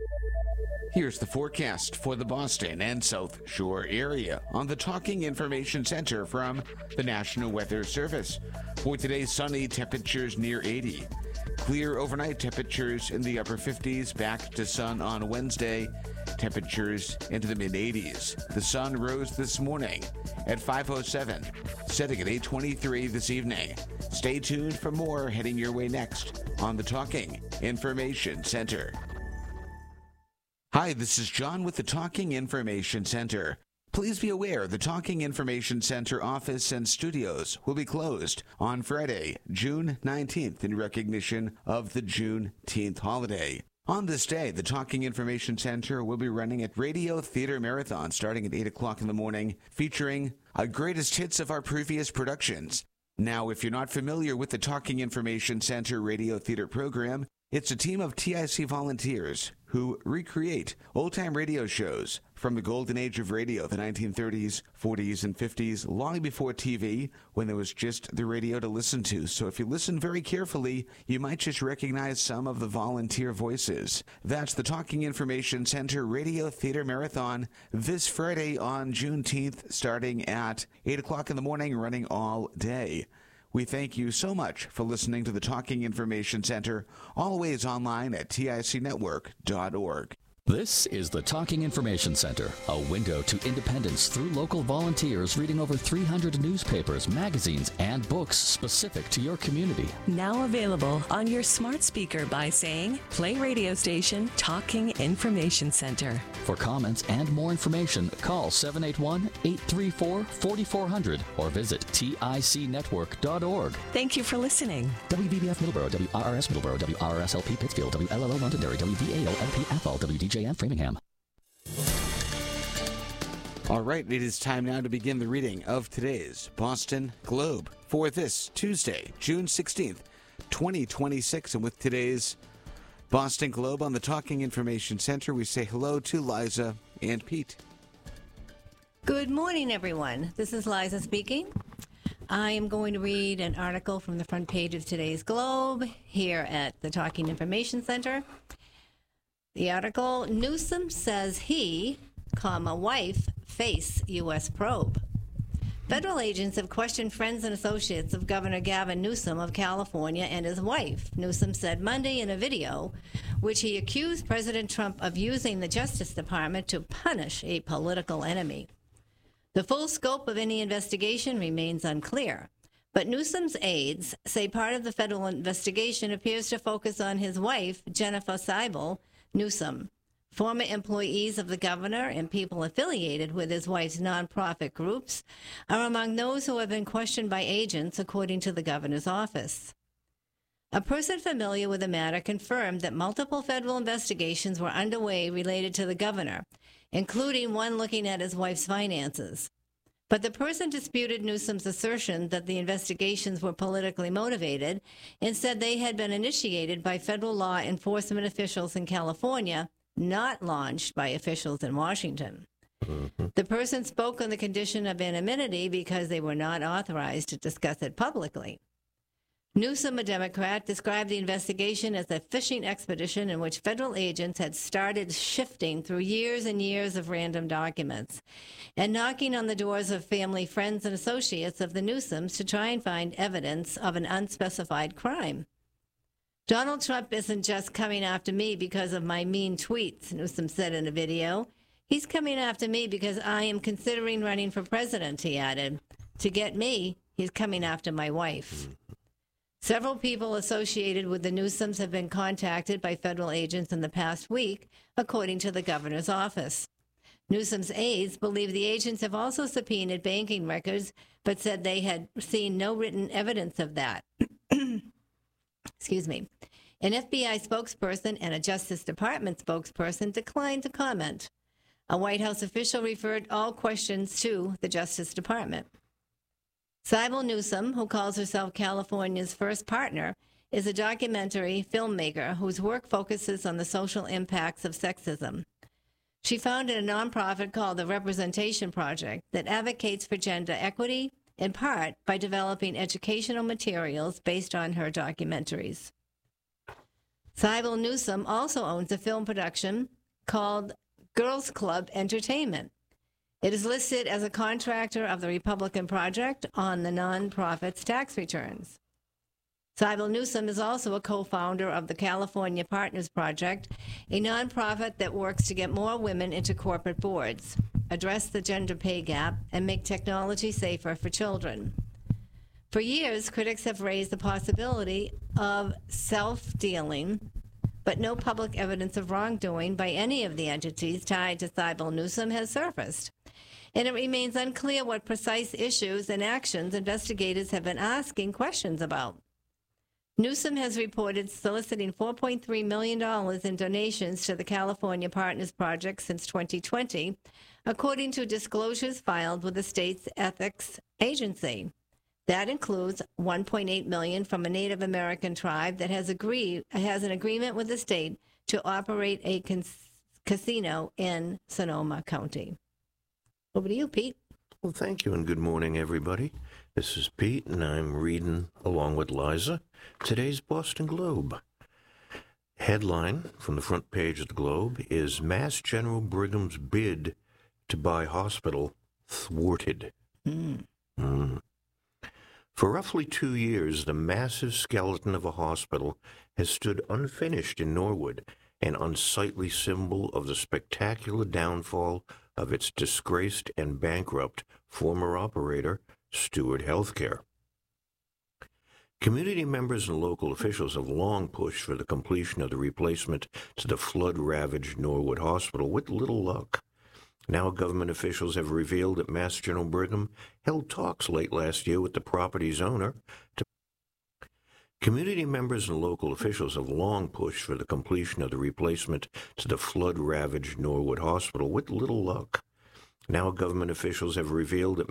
Here's the forecast for the Boston and South Shore area on the Talking Information Center from the National Weather Service. For today, sunny, temperatures near 80. Clear overnight, temperatures in the upper 50s, back to sun on Wednesday, temperatures into the mid-80s. The sun rose this morning at 5:07, setting at 8:23 this evening. Stay tuned for more heading your way next on the Talking Information Center. Hi, this is John with the Talking Information Center. Please be aware the Talking Information Center office and studios will be closed on Friday, June 19th in recognition of the Juneteenth holiday. On this day, the Talking Information Center will be running a Radio Theater Marathon starting at 8 o'clock in the morning, featuring greatest hits of our previous productions. Now, if you're not familiar with the Talking Information Center Radio Theater program, it's a team of TIC volunteers who recreate old-time radio shows from the golden age of radio, the 1930s, 40s, and 50s, long before TV, when there was just the radio to listen to. So if you listen very carefully, you might just recognize some of the volunteer voices. That's the Talking Information Center Radio Theater Marathon this Friday on Juneteenth, starting at 8 o'clock in the morning, running all day. We thank you so much for listening to the Talking Information Center, always online at ticnetwork.org. This is the Talking Information Center, a window to independence through local volunteers reading over 300 newspapers, magazines, and books specific to your community. Now available on your smart speaker by saying, play radio station Talking Information Center. For comments and more information, call 781-834-4400 or visit ticnetwork.org. Thank you for listening. WVBF Middleborough, WRRS Middleborough, WRSLP Pittsfield, WLLO Londonderry, WVAO LP Athol, WDJM Framingham. All right, it is time now to begin the reading of today's Boston Globe for this Tuesday, June 16th, 2026. And with today's Boston Globe on the Talking Information Center, we say hello to Liza and Pete. Good morning, everyone. This is Liza speaking. I am going to read an article from the front page of today's Globe here at the Talking Information Center. The article, Newsom says he, wife, face U.S. probe. Federal agents have questioned friends and associates of Governor Gavin Newsom of California and his wife, Newsom said Monday in a video, which he accused President Trump of using the Justice Department to punish a political enemy. The full scope of any investigation remains unclear, but Newsom's aides say part of the federal investigation appears to focus on his wife, Jennifer Seibel Newsom. Former employees of the governor and people affiliated with his wife's nonprofit groups are among those who have been questioned by agents, according to the governor's office. A person familiar with the matter confirmed that multiple federal investigations were underway related to the governor, including one looking at his wife's finances. But the person disputed Newsom's assertion that the investigations were politically motivated and said they had been initiated by federal law enforcement officials in California, not launched by officials in Washington. The person spoke on the condition of anonymity because they were not authorized to discuss it publicly. Newsom, a Democrat, described the investigation as a fishing expedition in which federal agents had started shifting through years and years of random documents and knocking on the doors of family, friends, and associates of the Newsoms to try and find evidence of an unspecified crime. Donald Trump isn't just coming after me because of my mean tweets, Newsom said in a video. He's coming after me because I am considering running for president, he added. To get me, he's coming after my wife. Several people associated with the Newsoms have been contacted by federal agents in the past week, according to the governor's office. Newsom's aides believe the agents have also subpoenaed banking records, but said they had seen no written evidence of that. Excuse me. An FBI spokesperson and a Justice Department spokesperson declined to comment. A White House official referred all questions to the Justice Department. Seibel Newsom, who calls herself California's first partner, is a documentary filmmaker whose work focuses on the social impacts of sexism. She founded a nonprofit called the Representation Project that advocates for gender equity, in part by developing educational materials based on her documentaries. Cybele Newsom also owns a film production called Girls Club Entertainment. It is listed as a contractor of the Republican Project on the nonprofit's tax returns. Cybele Newsom is also a co-founder of the California Partners Project, a nonprofit that works to get more women into corporate boards, address the gender pay gap, and make technology safer for children. For years, critics have raised the possibility of self-dealing, but no public evidence of wrongdoing by any of the entities tied to Cybele Newsom has surfaced. And it remains unclear what precise issues and actions investigators have been asking questions about. Newsom has reported soliciting $4.3 million in donations to the California Partners Project since 2020, according to disclosures filed with the state's ethics agency. That includes $1.8 million from a Native American tribe that has an agreement with the state to operate a casino in Sonoma County. Over to you, Pete. Well, thank you, and good morning, everybody. This is Pete, and I'm reading, along with Liza, today's Boston Globe. Headline from the front page of the Globe is Mass General Brigham's bid to buy hospital thwarted. For roughly 2 years, the massive skeleton of a hospital has stood unfinished in Norwood, an unsightly symbol of the spectacular downfall of its disgraced and bankrupt former operator, Steward Healthcare. Community members and local officials have long pushed for the completion of the replacement to the flood-ravaged Norwood Hospital with little luck. Now government officials have revealed that Mass General Brigham held talks late last year with the property's owner to Community members and local officials have long pushed for the completion of the replacement to the flood-ravaged Norwood Hospital with little luck. Now government officials have revealed that